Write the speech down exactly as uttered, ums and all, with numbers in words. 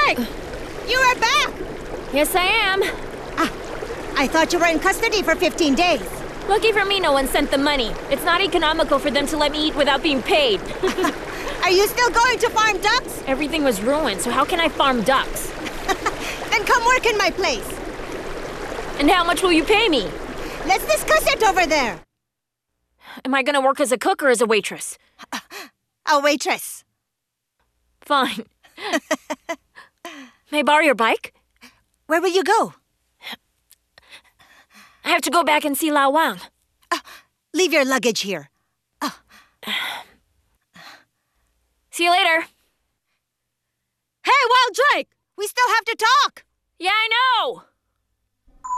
Drake! You are back! Yes, I am. Ah, I thought you were in custody for fifteen days. Lucky for me, no one sent the money. It's not economical for them to let me eat without being paid. Are you still going to farm ducks? Everything was ruined, so how can I farm ducks? Then come work in my place. And how much will you pay me? Let's discuss it over there. Am I gonna work as a cook or as a waitress? A waitress. Fine. May I borrow your bike? Where will you go? I have to go back and see Lao Wang. Uh, leave your luggage here. Uh. See you later. Hey, Wild Drake! We still have to talk! Yeah, I know!